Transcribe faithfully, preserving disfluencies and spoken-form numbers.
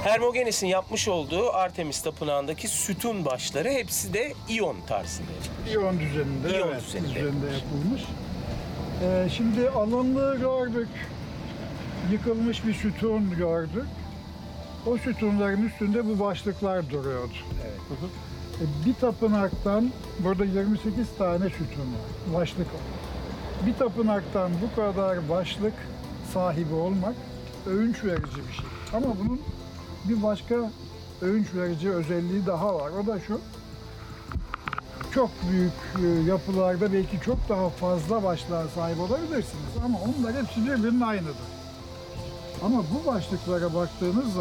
Hermogenes'in yapmış olduğu Artemis Tapınağı'ndaki sütun başları hepsi de İyon tarzında. İyon düzeninde, İyon evet, düzeninde düzeninde yapılmış. Ee, şimdi alınlığı gördük. Yıkılmış bir sütun gördük. O sütunların üstünde bu başlıklar duruyordu. Evet. Ee, bir tapınaktan, burada yirmi sekiz tane sütun var, başlık var. Bir tapınaktan bu kadar başlık sahibi olmak övünç verici bir şey. Ama bunun bir başka övünç verici özelliği daha var. O da şu: çok büyük e, yapılarda belki çok daha fazla başlığa sahip olabilirsiniz ama onlar hepsi birbirinin aynıdır. Ama bu başlıklara baktığınız zaman